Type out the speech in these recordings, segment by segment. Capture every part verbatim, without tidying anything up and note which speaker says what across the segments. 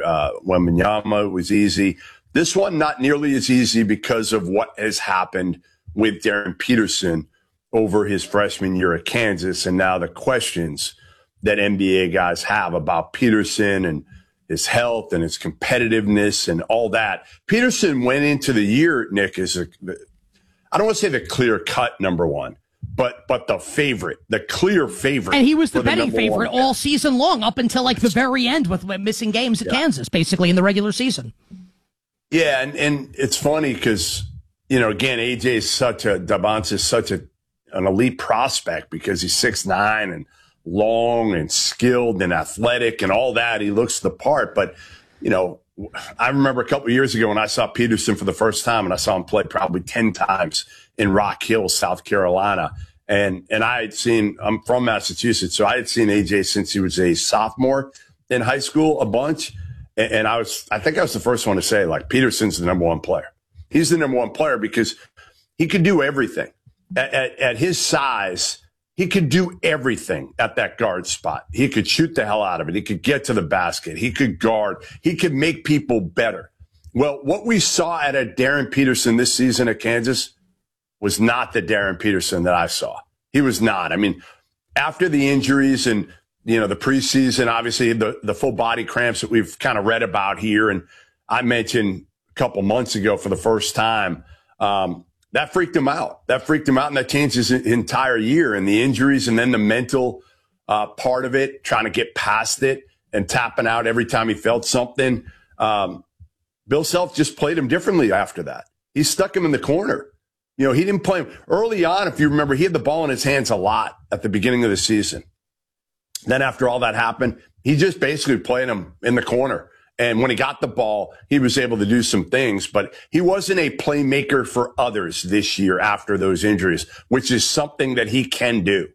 Speaker 1: Uh, Wembanyama was easy. This one, not nearly as easy because of what has happened with Darren Peterson over his freshman year at Kansas. And now the questions that N B A guys have about Peterson and his health and his competitiveness and all that. Peterson went into the year, Nick, as a, I don't want to say the clear cut number one, but but the favorite, the clear favorite.
Speaker 2: And he was the betting favorite all season long up until like the very end with missing games at
Speaker 1: yeah.
Speaker 2: Kansas, basically in the regular season.
Speaker 1: Yeah, and, and it's funny because, you know, again, A J is such a, Dabonte is such a an elite prospect because he's six nine and long and skilled and athletic and all that. He looks the part. But, you know, I remember a couple of years ago when I saw Peterson for the first time, and I saw him play probably ten times in Rock Hill, South Carolina. And and I had seen, I'm from Massachusetts, so I had seen A J since he was a sophomore in high school a bunch. And, and I was, I think I was the first one to say, like, Peterson's the number one player. He's the number one player because he could do everything. At, at, at his size, he could do everything at that guard spot. He could shoot the hell out of it. He could get to the basket. He could guard. He could make people better. Well, what we saw at a Darren Peterson this season at Kansas was not the Darren Peterson that I saw. He was not. I mean, after the injuries and, you know, the preseason, obviously the, the full body cramps that we've kind of read about here. And I mentioned a couple months ago for the first time, um, that freaked him out. That freaked him out, and that changed his entire year. And the injuries and then the mental uh, part of it, trying to get past it and tapping out every time he felt something. Um, Bill Self just played him differently after that. He stuck him in the corner. You know, he didn't play him. Early on, if you remember, he had the ball in his hands a lot at the beginning of the season. Then after all that happened, he just basically played him in the corner. And when he got the ball, he was able to do some things, but he wasn't a playmaker for others this year after those injuries, which is something that he can do.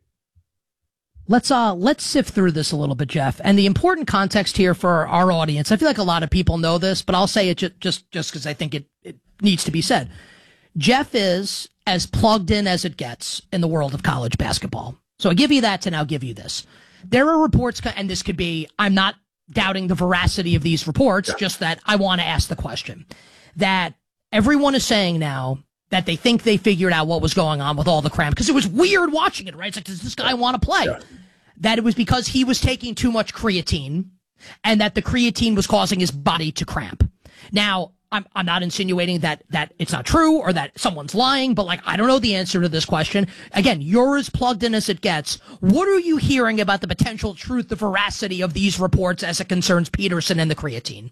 Speaker 2: Let's uh let's sift through this a little bit, Jeff. And the important context here for our audience, I feel like a lot of people know this, but I'll say it just just just because I think it, it needs to be said. Jeff is as plugged in as it gets in the world of college basketball. So I give you that to now give you this. There are reports, and this could be, I'm not doubting the veracity of these reports, yeah. just that I want to ask the question, that everyone is saying now that they think they figured out what was going on with all the cramp, because it was weird watching it, right? It's like, does this guy want to play? Yeah. That it was because he was taking too much creatine, and that the creatine was causing his body to cramp. Now, I'm, I'm not insinuating that, that it's not true or that someone's lying, but like, I don't know the answer to this question. Again, you're as plugged in as it gets. What are you hearing about the potential truth, the veracity of these reports as it concerns Peterson and the creatine?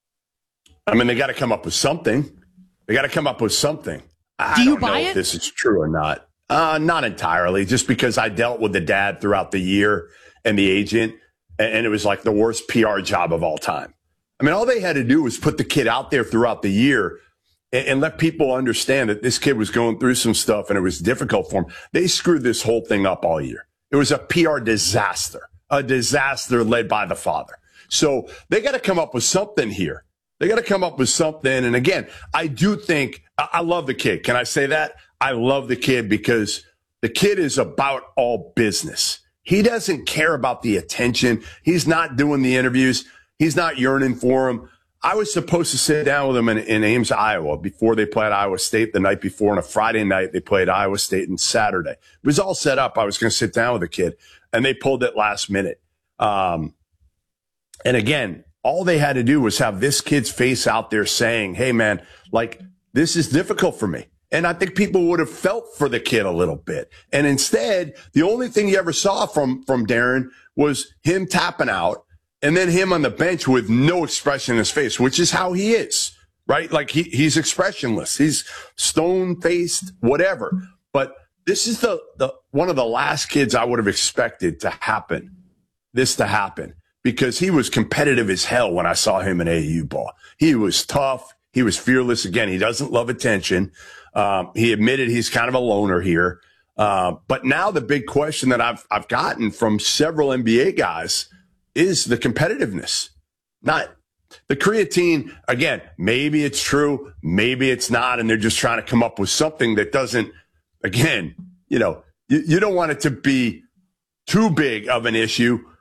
Speaker 1: I mean, they got to come up with something. They got to come up with something. I
Speaker 2: Do you
Speaker 1: don't
Speaker 2: buy
Speaker 1: know
Speaker 2: it?
Speaker 1: If this is true or not. Uh, not entirely, just because I dealt with the dad throughout the year and the agent, and, and it was like the worst P R job of all time. I mean, all they had to do was put the kid out there throughout the year and, and let people understand that this kid was going through some stuff and it was difficult for him. They screwed this whole thing up all year. It was a P R disaster, a disaster led by the father. So they got to come up with something here. They got to come up with something. And again, I do think I, I love the kid. Can I say that? I love the kid because the kid is about all business. He doesn't care about the attention. He's not doing the interviews. He's not yearning for him. I was supposed to sit down with him in, in Ames, Iowa, before they played Iowa State the night before. On a Friday night, they played Iowa State and Saturday. It was all set up. I was going to sit down with the kid, and they pulled it last minute. Um, and again, all they had to do was have this kid's face out there saying, hey, man, like, this is difficult for me. And I think people would have felt for the kid a little bit. And instead, the only thing you ever saw from, from Darren was him tapping out. And then him on the bench with no expression in his face, which is how he is, right? Like he, he's expressionless. He's stone-faced, whatever. But this is the, the one of the last kids I would have expected to happen, this to happen, because he was competitive as hell when I saw him in A A U ball. He was tough. He was fearless. Again, he doesn't love attention. Um, he admitted he's kind of a loner here. Uh, but now the big question that I've I've gotten from several N B A guys is the competitiveness, not the creatine. Again, maybe it's true, maybe it's not, and they're just trying to come up with something that doesn't, again, you know, you, you don't want it to be too big of an issue,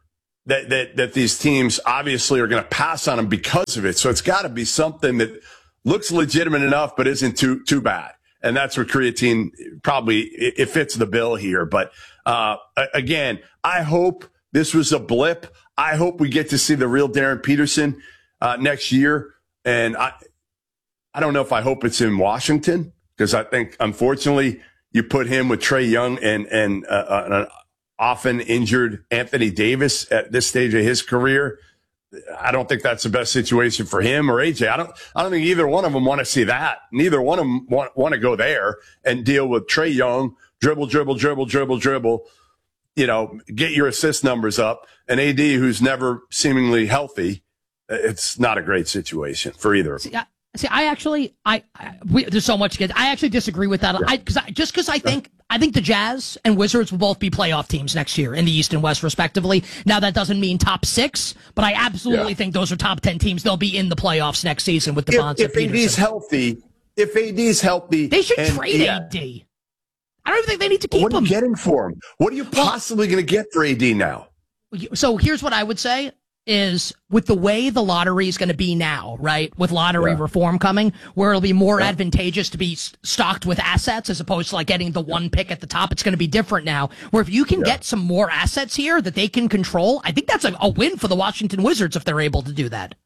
Speaker 1: that, that, that these teams obviously are going to pass on him because of it. So it's got to be something that looks legitimate enough, but isn't too, too bad. And that's where creatine probably, it, it fits the bill here. But, uh, again, I hope this was a blip. I hope we get to see the real Darren Peterson, uh, next year. And I, I don't know if I hope it's in Washington, because I think, unfortunately, you put him with Trae Young and, and, uh, an often injured Anthony Davis at this stage of his career. I don't think that's the best situation for him or A J. I don't, I don't think either one of them want to see that. Neither one of them want, want to go there and deal with Trae Young, dribble, dribble, dribble, dribble, dribble, you know, get your assist numbers up, and A D, who's never seemingly healthy. It's not a great situation for either of them.
Speaker 2: See, I, see, I actually, I, I we, there's so much to get. I actually disagree with that. Yeah. I, cause I, just because I think, I think the Jazz and Wizards will both be playoff teams next year in the East and West, respectively. Now, that doesn't mean top six, but I absolutely yeah. think those are top ten teams. They'll be in the playoffs next season with the Bonds and Peterson.
Speaker 1: If A D's healthy, if A D's healthy,
Speaker 2: they should
Speaker 1: and,
Speaker 2: trade
Speaker 1: yeah.
Speaker 2: A D. I don't even think they need to keep him.
Speaker 1: What are you getting for him? What are you possibly going to get for A D now?
Speaker 2: So here's what I would say. Is with the way the lottery is going to be now, right? With lottery yeah. reform coming, where it'll be more yeah. advantageous to be stocked with assets as opposed to like getting the one pick at the top. It's going to be different now, where if you can yeah. get some more assets here that they can control, I think that's a, a win for the Washington Wizards if they're able to do that.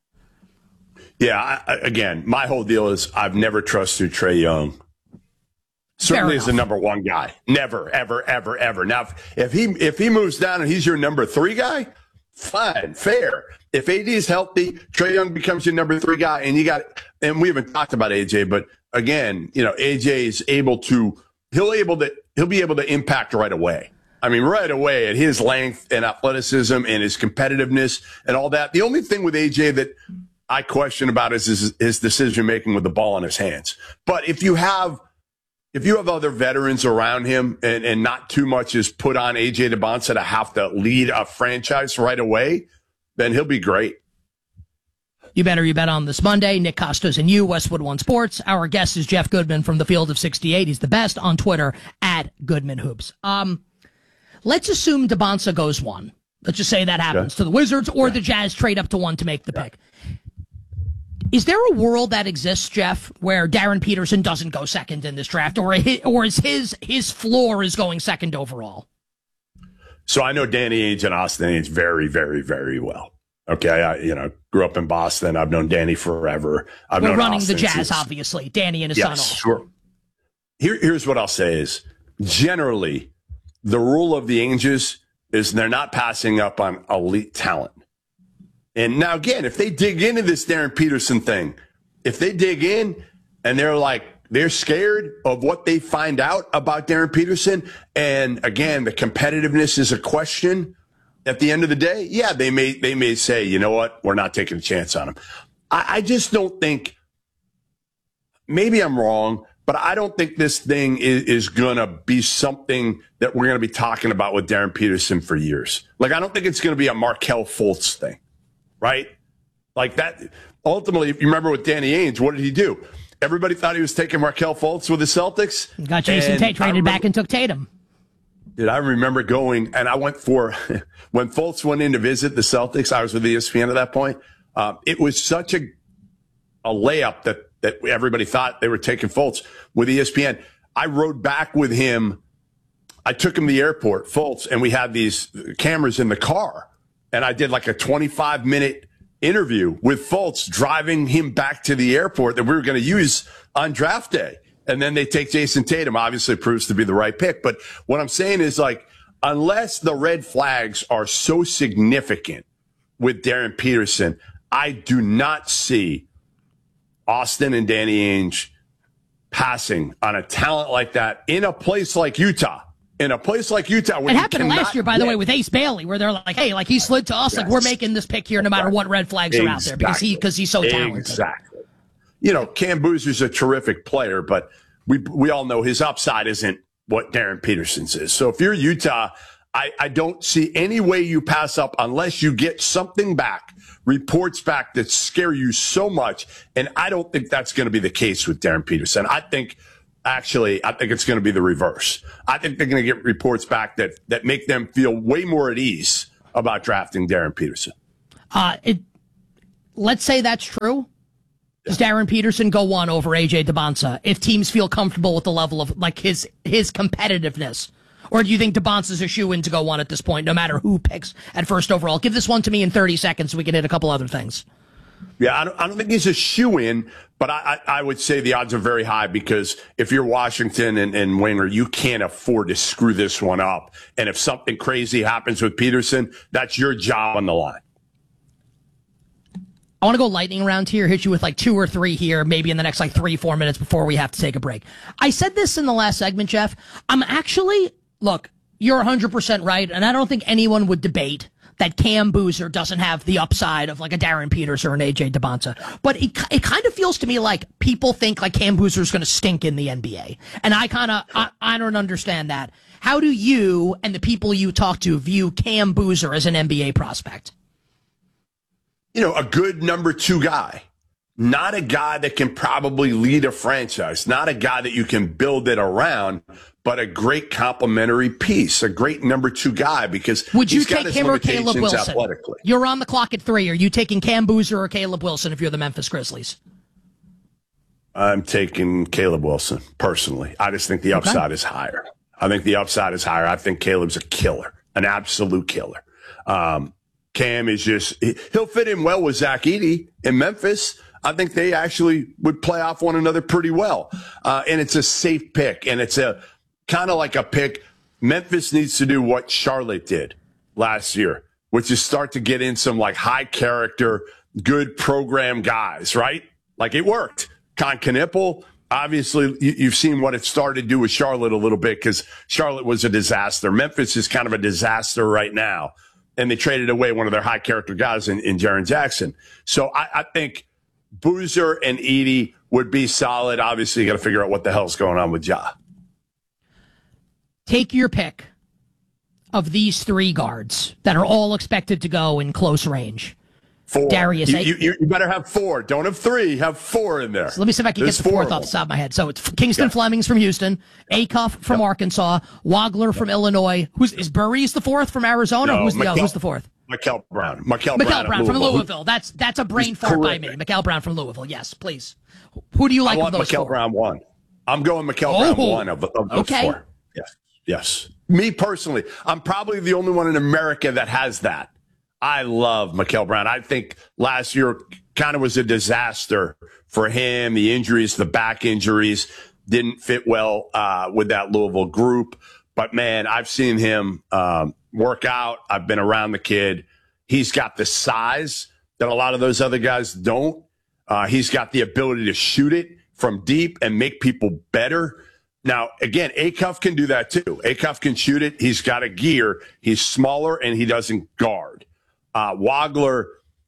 Speaker 1: Yeah. I, again, my whole deal is I've never trusted Trae Young. Certainly as the number one guy. Never, ever, ever, ever. Now, if, if he if he moves down and he's your number three guy, fine, fair. If A D is healthy, Trae Young becomes your number three guy, and you got, and we haven't talked about A J, but again, you know, A J is able to, he'll able to, he'll be able to impact right away. I mean, right away at his length and athleticism and his competitiveness and all that. The only thing with A J that I question about is his, his decision making with the ball in his hands. But if you have, if you have other veterans around him and, and not too much is put on A J DeBonsa to have to lead a franchise right away, then he'll be great.
Speaker 2: You better you bet on this Monday. Nick Costos and you, Westwood One Sports. Our guest is Jeff Goodman from the Field of sixty-eight. He's the best on Twitter at Goodman Hoops. Um, let's assume DeBonsa goes one. Let's just say that happens okay. to the Wizards or yeah. the Jazz trade up to one to make the yeah. pick. Is there a world that exists, Jeff, where Darren Peterson doesn't go second in this draft, or or is his his floor is going second overall?
Speaker 1: So I know Danny Ainge and Austin Ainge very, very, very well. Okay, I you know grew up in Boston. I've known Danny forever. I've
Speaker 2: We're
Speaker 1: known
Speaker 2: running
Speaker 1: Austin
Speaker 2: the Jazz,
Speaker 1: since,
Speaker 2: obviously. Danny and his
Speaker 1: yes,
Speaker 2: son. Also.
Speaker 1: Sure. Here, here's what I'll say: is generally the rule of the Ainges is they're not passing up on elite talent. And now, again, if they dig into this Darren Peterson thing, if they dig in and they're like, they're scared of what they find out about Darren Peterson, and again, the competitiveness is a question at the end of the day, yeah, they may they may say, you know what, we're not taking a chance on him. I, I just don't think, maybe I'm wrong, but I don't think this thing is, is going to be something that we're going to be talking about with Darren Peterson for years. Like, I don't think it's going to be a Markelle Fultz thing. Right? Like that. Ultimately, if you remember with Danny Ainge, what did he do? Everybody thought he was taking Markelle Fultz with the Celtics.
Speaker 2: Got Jason Tate traded remember, back and took Tatum.
Speaker 1: Dude, I remember going, and I went for, when Fultz went in to visit the Celtics, I was with E S P N at that point. Uh, it was such a a layup that, that everybody thought they were taking Fultz with E S P N. I rode back with him. I took him to the airport, Fultz, and we had these cameras in the car. And I did like a twenty-five minute interview with Fultz driving him back to the airport that we were going to use on draft day. And then they take Jason Tatum, obviously proves to be the right pick. But what I'm saying is, like, unless the red flags are so significant with Darren Peterson, I do not see Austin and Danny Ainge passing on a talent like that in a place like Utah. In a place like Utah, where
Speaker 2: it happened last year, by
Speaker 1: get,
Speaker 2: the way, with Ace Bailey, where they're like, "Hey, like he slid to us, yes. like we're making this pick here, no matter what red flags exactly. are out there, because he because he's so talented."
Speaker 1: Exactly. You know, Cam Boozer's a terrific player, but we we all know his upside isn't what Darren Peterson's is. So if you're Utah, I I don't see any way you pass up unless you get something back, reports back that scare you so much, and I don't think that's going to be the case with Darren Peterson. I think. Actually, I think it's going to be the reverse. I think they're going to get reports back that, that make them feel way more at ease about drafting Darren Peterson.
Speaker 2: Uh, it, let's say that's true. Does Darren Peterson go one over A J Dybantsa if teams feel comfortable with the level of like his his competitiveness? Or do you think Dybantsa's a shoe-in to go one at this point, no matter who picks at first overall? Give this one to me in thirty seconds so we can hit a couple other things.
Speaker 1: Yeah, I don't, I don't think he's a shoe-in, but I, I, I would say the odds are very high because if you're Washington and, and Winger, you can't afford to screw this one up. And if something crazy happens with Peterson, that's your job on the line.
Speaker 2: I want to go lightning round here, hit you with like two or three here, maybe in the next like three, four minutes before we have to take a break. I said this in the last segment, Jeff. I'm actually, look, you're one hundred percent right, and I don't think anyone would debate that Cam Boozer doesn't have the upside of like a Darren Peterson or an A J Dybantsa. But it, it kind of feels to me like people think like Cam Boozer is going to stink in the N B A. And I kind of, I, I don't understand that. How do you and the people you talk to view Cam Boozer as an N B A prospect?
Speaker 1: You know, a good number two guy, not a guy that can probably lead a franchise, not a guy that you can build it around, but a great complementary piece, a great number two guy because
Speaker 2: would you
Speaker 1: he's got
Speaker 2: take
Speaker 1: his
Speaker 2: him or Caleb Wilson?
Speaker 1: Athletically.
Speaker 2: You're on the clock at three. Are you taking Cam Boozer or Caleb Wilson if you're the Memphis Grizzlies?
Speaker 1: I'm taking Caleb Wilson personally. I just think the upside okay. is higher. I think the upside is higher. I think Caleb's a killer, an absolute killer. Um, Cam is just, he'll fit in well with Zach Edey in Memphis. I think they actually would play off one another pretty well. Uh, and it's a safe pick. And it's a kind of like a pick. Memphis needs to do what Charlotte did last year, which is start to get in some like high character, good program guys, right? Like it worked. Con Knipple, obviously you, you've seen what it started to do with Charlotte a little bit because Charlotte was a disaster. Memphis is kind of a disaster right now. And they traded away one of their high character guys in, in Jaren Jackson. So I, I think Boozer and Edey would be solid. Obviously, you got to figure out what the hell's going on with Ja.
Speaker 2: Take your pick of these three guards that are all expected to go in close range.
Speaker 1: Four.
Speaker 2: Darius,
Speaker 1: you, you, you better have four. Don't have three. Have four in there.
Speaker 2: So let me see if I can There's get the fourth off the top of my head. So it's Kingston yeah. Flemings from Houston, yeah. Acuff from yep. Arkansas, Wagler yep. from Illinois. Who's is Burries the fourth from Arizona?
Speaker 1: No,
Speaker 2: who's, the,
Speaker 1: Mikel,
Speaker 2: uh, who's the fourth?
Speaker 1: Mikel Brown. Mikel,
Speaker 2: Mikel
Speaker 1: Brown,
Speaker 2: Brown from
Speaker 1: Louisville.
Speaker 2: Louisville. That's that's a brain fart by me. Mikel Brown from Louisville. Yes, please. Who do you like
Speaker 1: I want
Speaker 2: of those
Speaker 1: Mikel
Speaker 2: four?
Speaker 1: Brown one. I'm going Mikel
Speaker 2: oh.
Speaker 1: Brown one of, of those
Speaker 2: okay.
Speaker 1: four. Yes. Yes. Me personally, I'm probably the only one in America that has that. I love Mikel Brown. I think last year kind of was a disaster for him. The injuries, the back injuries didn't fit well uh, with that Louisville group. But, man, I've seen him um, work out. I've been around the kid. He's got the size that a lot of those other guys don't. Uh, he's got the ability to shoot it from deep and make people better. Now, again, Acuff can do that too. Acuff can shoot it. He's got a gear. He's smaller, and he doesn't guard. Uh, Wagler,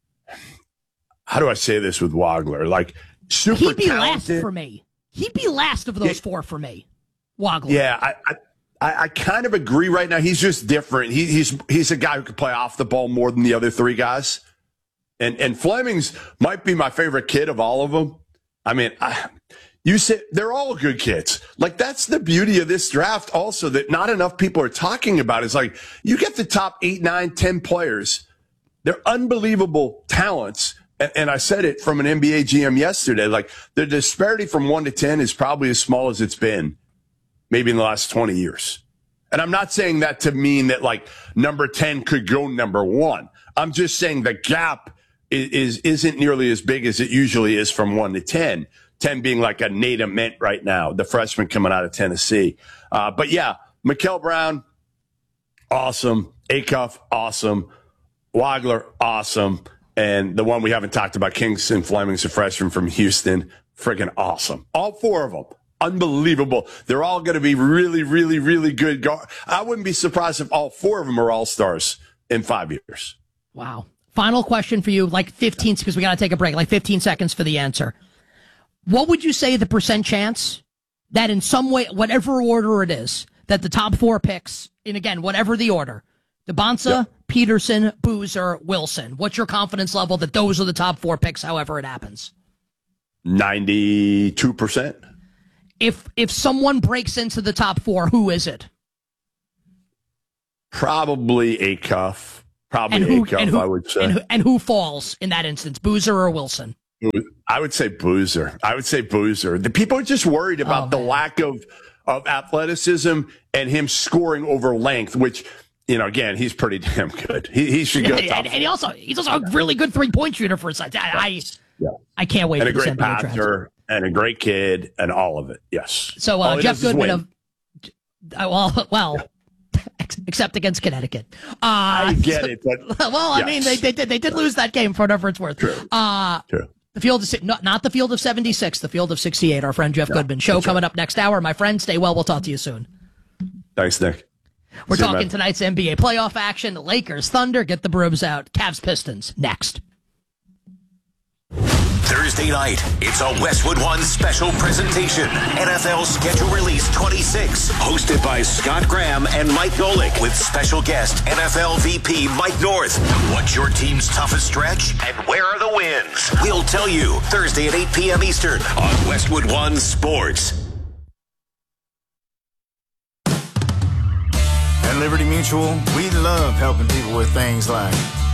Speaker 1: how do I say this with Wagler? Like, super
Speaker 2: He'd be
Speaker 1: talented.
Speaker 2: last for me. He'd be last of those yeah. four for me. Wagler.
Speaker 1: Yeah, I, I, I kind of agree right now. He's just different. He, he's he's a guy who can play off the ball more than the other three guys. And and Flemings might be my favorite kid of all of them. I mean, I, you said they're all good kids. Like, that's the beauty of this draft also that not enough people are talking about. Is like, you get the top eight, nine, ten players. They're unbelievable talents. And, and I said it from an N B A G M yesterday. Like, the disparity from one to ten is probably as small as it's been maybe in the last twenty years. And I'm not saying that to mean that, like, number ten could go number one. I'm just saying the gap is, is, isn't nearly as big as it usually is from one to ten. ten being like a Nate Ament right now, the freshman coming out of Tennessee. Uh, but, yeah, Mikel Brown, awesome. Acuff, awesome. Wagler, awesome. And the one we haven't talked about, Kingston Flemings, a freshman from Houston, freaking awesome. All four of them, unbelievable. They're all going to be really, really, really good. Guard. I wouldn't be surprised if all four of them are all-stars in five years.
Speaker 2: Wow. Final question for you, like fifteen, because we got to take a break, like fifteen seconds for the answer. What would you say the percent chance that in some way, whatever order it is, that the top four picks, and again, whatever the order, Dybantsa, yep. Peterson, Boozer, Wilson. What's your confidence level that those are the top four picks, however it happens?
Speaker 1: ninety-two percent.
Speaker 2: If if someone breaks into the top four, who is it?
Speaker 1: Probably Acuff. Probably
Speaker 2: and who,
Speaker 1: Acuff,
Speaker 2: and who,
Speaker 1: I would say.
Speaker 2: And who, and who falls in that instance, Boozer or Wilson?
Speaker 1: I would say Boozer. I would say Boozer. The people are just worried about
Speaker 2: oh,
Speaker 1: the lack of, of athleticism and him scoring over length, which, you know, again, he's pretty damn good. He, he should go.
Speaker 2: Yeah, and, and he also he's also a really good three point shooter for his size. I, I, yeah. I can't wait.
Speaker 1: And
Speaker 2: for
Speaker 1: a great passer and a great kid and all of it. Yes.
Speaker 2: So uh, Jeff Goodman of uh, well, well. Yeah. Except against Connecticut. Uh,
Speaker 1: I get it, but
Speaker 2: well, I yes. mean, they, they did they did lose that game for whatever it's worth.
Speaker 1: True.
Speaker 2: Uh,
Speaker 1: True.
Speaker 2: The field of not, not the field of seventy-six, the field of sixty-eight. Our friend Jeff no, Goodman. Show coming right. up next hour. My friend, stay well. We'll talk to you soon.
Speaker 1: Thanks, Nick.
Speaker 2: We're
Speaker 1: See
Speaker 2: talking
Speaker 1: you,
Speaker 2: tonight's N B A playoff action. Lakers, Thunder, get the brooms out. Cavs, Pistons next.
Speaker 3: Thursday night, it's a Westwood One special presentation. N F L Schedule Release twenty-six, hosted by Scott Graham and Mike Golick, with special guest N F L V P Mike North. What's your team's toughest stretch, and where are the wins? We'll tell you Thursday at eight p.m. Eastern on Westwood One Sports.
Speaker 4: At Liberty Mutual, we love helping people with things like